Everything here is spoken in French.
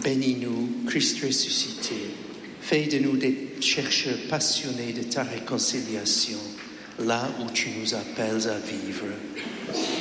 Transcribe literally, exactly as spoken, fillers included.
Bénis-nous, Christ ressuscité. Fais de nous des chercheurs passionnés de ta réconciliation, là où tu nous appelles à vivre.